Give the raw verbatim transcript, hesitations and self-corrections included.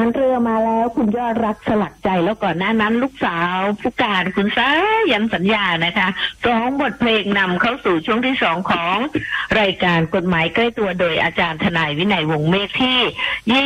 เรือมาแล้วคุณยอดรักสลักใจแล้วก่อนหน้านั้นลูกสาวผู้การคุณสายันสัญญานะคะสองบทเพลงนำเข้าสู่ช่วงที่สองของรายการกฎหมายใกล้ตัวโดยอาจารย์ทนายวินัยวงศ์เมฆที่